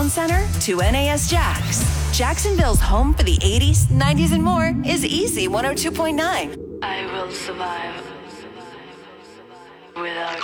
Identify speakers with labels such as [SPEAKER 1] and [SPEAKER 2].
[SPEAKER 1] Sound Center to NAS Jax. Jacksonville's home for the 80s, 90s, and more is Easy 102.9.
[SPEAKER 2] I will survive without